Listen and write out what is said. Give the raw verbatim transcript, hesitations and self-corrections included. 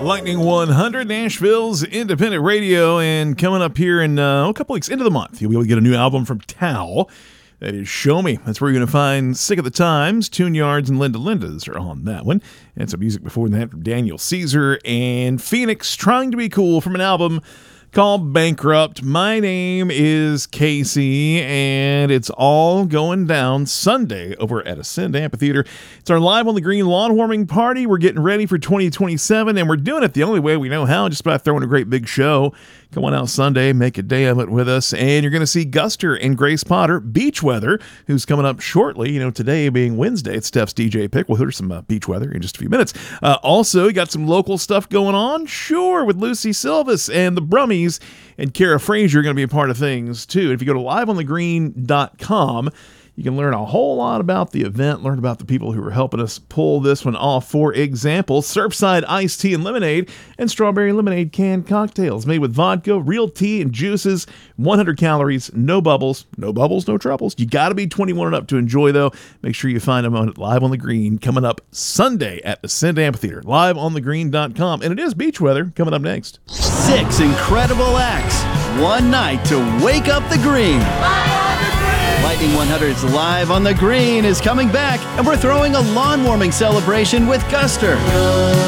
Lightning one hundred, Nashville's independent radio, and coming up here in uh, a couple weeks into the month, you'll be able to get a new album from Tao. That is Show Me. That's where you're going to find Sick of the Times, Tune Yards, and Linda Lindas are on that one. And some music before that from Daniel Caesar and Phoenix, Trying to Be Cool, from an album called Bankrupt. My name is Casey, and it's all going down Sunday over at Ascend Amphitheater. It's our Live on the Green lawn warming party. We're getting ready for twenty twenty-seven, and we're doing it the only way we know how, just by throwing a great big show. Come on out Sunday, make a day of it with us, and you're going to see Guster and Grace Potter, Beach Weather, who's coming up shortly. You know, today being Wednesday, it's Steph's D J pick. We'll hear some uh, Beach Weather in just a few minutes. Uh, also, you got some local stuff going on, sure, with Lucy Silvis and the Brummies, and Kara Frazier are going to be a part of things, too. If you go to live on the green dot com, you can learn a whole lot about the event, learn about the people who are helping us pull this one off. For example, Surfside iced tea and lemonade and strawberry lemonade canned cocktails made with vodka, real tea, and juices. one hundred calories, no bubbles. No bubbles, no troubles. You got to be twenty-one and up to enjoy, though. Make sure you find them on Live on the Green coming up Sunday at the Ascend Amphitheater. live on the green dot com. And it is Beach Weather coming up next. Six incredible acts. One night to wake up the green. Lightning one hundred's Live on the Green is coming back, and we're throwing a lawn warming celebration with Guster.